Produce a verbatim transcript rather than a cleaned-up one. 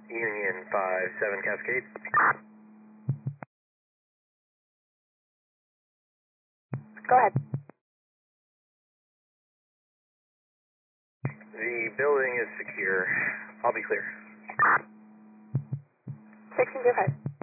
Union five seven Cascade. Go ahead. The building is secure. I'll be clear. sixteen two five.